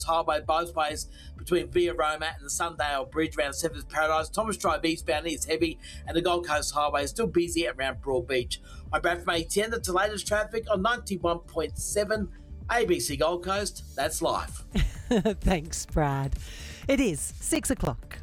Highway both ways between Via Roma and the Sundale Bridge around Severs Paradise. Thomas Drive eastbound is heavy, and the Gold Coast Highway is still busy around Broadbeach. I'm Brad from ATN. The latest traffic on 91.7 ABC Gold Coast. That's life. Thanks, Brad. It is 6 o'clock.